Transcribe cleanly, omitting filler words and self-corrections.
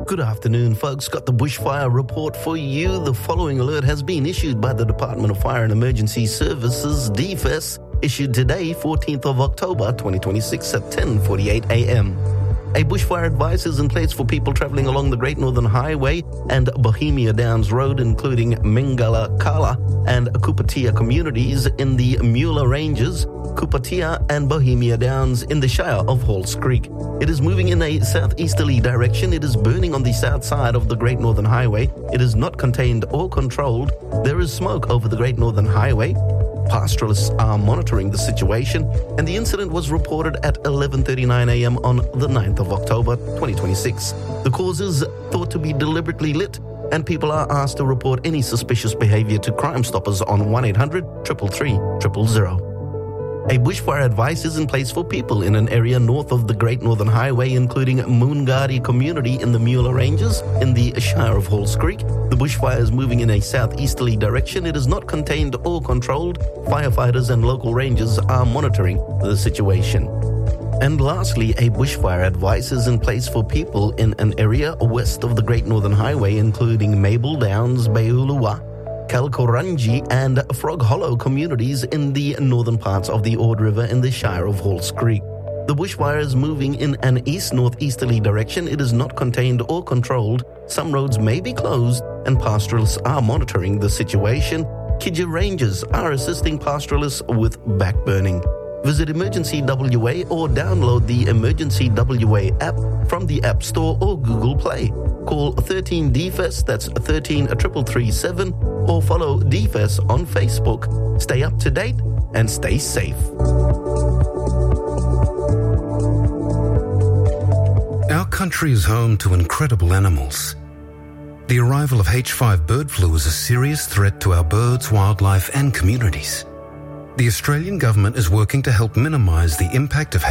Good afternoon, folks. Got the bushfire report for you. The following alert has been issued by the Department of Fire and Emergency Services, DFES, issued today, 14th of October, 2026 at 10:48 a.m. A bushfire advice is in place for people travelling along the Great Northern Highway and Bohemia Downs Road, including Mingala Kala and Kupatia communities in the Mueller Ranges, Kupatia and Bohemia Downs in the Shire of Halls Creek. It is moving in a southeasterly direction. It is burning on the south side of the Great Northern Highway. It is not contained or controlled. There is smoke over the Great Northern Highway. Pastoralists are monitoring the situation, and the incident was reported at 11:39 a.m. on the 9th of October 2026. The cause is thought to be deliberately lit, and people are asked to report any suspicious behavior to Crime Stoppers on 1-800-333-000. A bushfire advice is in place for people in an area north of the Great Northern Highway, including Moongadi community in the Mueller Ranges in the Shire of Halls Creek. The bushfire is moving in a southeasterly direction. It is not contained or controlled. Firefighters and local rangers are monitoring the situation. And lastly, a bushfire advice is in place for people in an area west of the Great Northern Highway, including Mabel Downs, Beulua, Kalkorangi and Frog Hollow communities in the northern parts of the Ord River in the Shire of Halls Creek. The bushfire is moving in an east-northeasterly direction. It is not contained or controlled. Some roads may be closed, and pastoralists are monitoring the situation. Kidja Rangers are assisting pastoralists with backburning. Visit Emergency WA or download the Emergency WA app from the App Store or Google Play. Call 13 DFES, that's 13 337, or follow DFES on Facebook. Stay up to date and stay safe. Our country is home to incredible animals. The arrival of H5 bird flu is a serious threat to our birds, wildlife and communities. The Australian government is working to help minimise the impact of